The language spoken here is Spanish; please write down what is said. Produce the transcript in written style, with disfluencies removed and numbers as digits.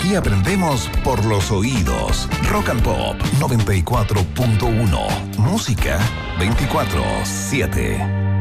Aquí aprendemos por los oídos. Rock and Pop 94.1. Música 24/7.